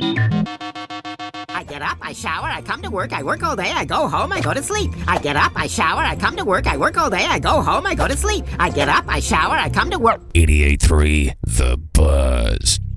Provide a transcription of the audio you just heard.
I get up, I shower, I come to work, I work all day, I go home, I go to sleep. I get up, I shower, I come to work, I work all day, I go home, I go to sleep. I get up, I shower, I come to work. 88.3 The Buzz.